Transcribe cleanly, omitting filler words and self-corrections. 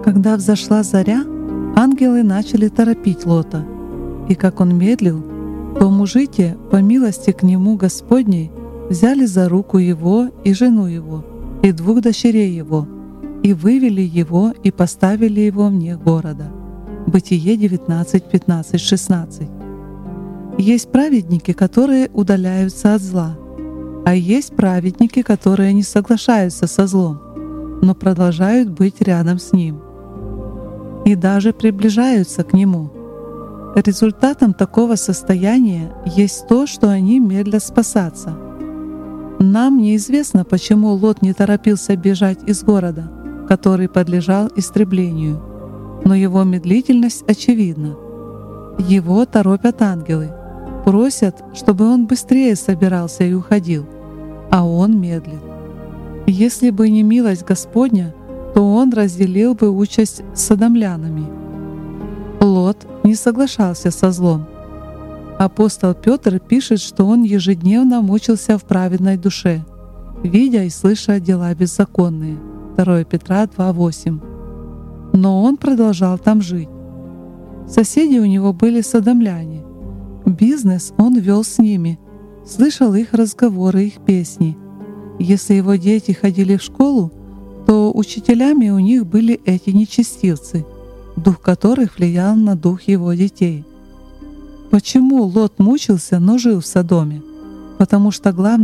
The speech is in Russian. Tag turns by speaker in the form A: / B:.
A: Когда взошла заря, ангелы начали торопить Лота, и как он медлил, то мужи те, по милости к нему Господней, взяли за руку его и жену его, и 2 дочерей его, и вывели его и поставили его вне города. Бытие 19, 15, 16. Есть праведники, которые удаляются от зла, а есть праведники, которые не соглашаются со злом, но продолжают быть рядом с ним и даже приближаются к нему. Результатом такого состояния есть то, что они медлят спасаться. Нам неизвестно, почему Лот не торопился бежать из города, который подлежал истреблению, но его медлительность очевидна. Его торопят ангелы, просят, чтобы он быстрее собирался и уходил, а он медлит. Если бы не милость Господня, то он разделил бы участь с содомлянами. Лот не соглашался со злом. Апостол Петр пишет, что он ежедневно мучился в праведной душе, видя и слыша дела беззаконные. 2 Петра 2:8. Но он продолжал там жить. Соседи у него были содомляне. Бизнес он вел с ними, слышал их разговоры, их песни. Если его дети ходили в школу, то учителями у них были эти нечестивцы, дух которых влиял на дух его детей. Почему Лот мучился, но жил в Содоме? Потому что главное